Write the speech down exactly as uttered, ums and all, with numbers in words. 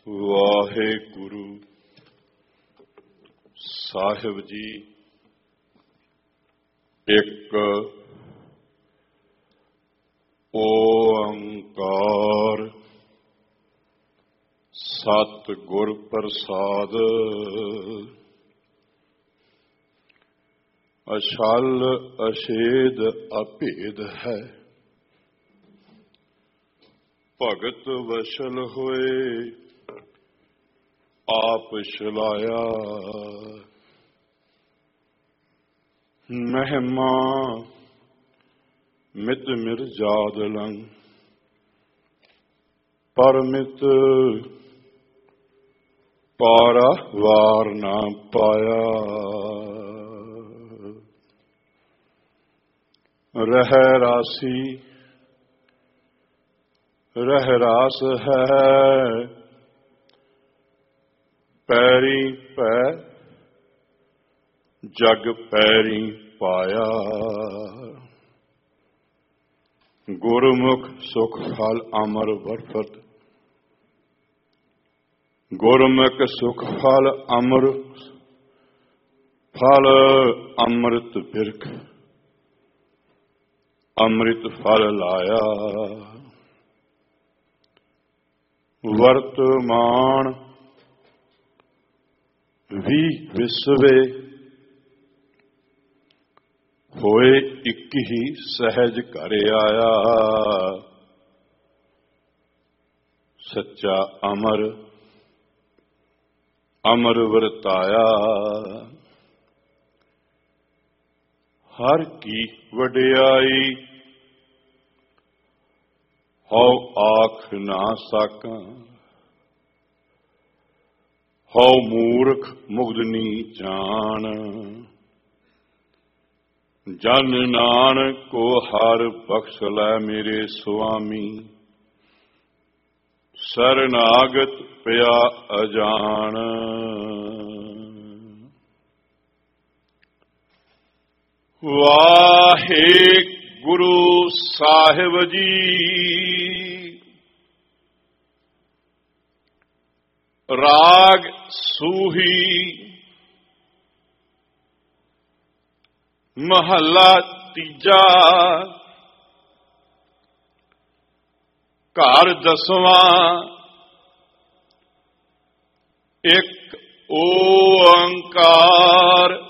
ਵਾਹਿਗੁਰੂ ਸਾਹਿਬ ਜੀ ਇੱਕ ਓੰਕਾਰ ਸਤਿਗੁਰ ਪ੍ਰਸਾਦ। ਅਛਲ ਅਛੇਦ ਅਭੇਦ ਹੈ, ਭਗਤ ਵਸ਼ਲ ਹੋਏ ਆਪ ਛਲਾਇਆ। ਮਹਿਮਾ ਮਿਤ ਮਿਰਜਾਦ ਲੰਗ, ਪਰਮਿਤ ਪਾਰਾ ਵਾਰ ਨਾ ਪਾਇਆ। ਰਹਿ ਰਾਸੀ ਰਹਿ ਰਾਸ ਹੈ, ਪੈਰੀ ਪੈ ਜਗ ਪੈਰੀ ਪਾਇਆ। ਗੁਰਮੁਖ ਸੁਖ ਫਲ ਅਮਰ ਵਰਪਤ, ਗੁਰਮੁਖ ਸੁਖ ਫਲ ਅਮਰ ਫਲ ਅੰਮ੍ਰਿਤ ਬਿਰਖ, ਅੰਮ੍ਰਿਤ ਫਲ ਲਾਇਆ। ਵਰਤਮਾਨ ਵੀ ਵਿਸਵੇ, ਹੋਏ ਇੱਕ ਹੀ ਸਹਿਜ ਘਰ ਆਇਆ। ਸੱਚਾ ਅਮਰ ਅਮਰ ਵਰਤਾਇਆ। ਹਰ ਕੀ ਵਡਿਆਈ ਹਉ ਆਖ ਨਾ ਸਾਕਾਂ, ਹਉ ਮੂਰਖ ਮੁਗਧਨੀ ਜਾਣ। ਜਨ ਨਾਨਕ ਕੋ ਹਰ ਬਖਸ਼ ਲੈ ਮੇਰੇ ਸੁਆਮੀ, ਸਰਨਾਗਤ ਪਿਆ ਅਜਾਣ। ਵਾਹਿਗੁਰੂ ਸਾਹਿਬ ਜੀ ਰਾਗ ਸੂਹੀ ਮਹੱਲਾ ਤੀਜਾ ਘਰ ਦਸਵਾਂ ਇੱਕ ਓੰਕਾਰ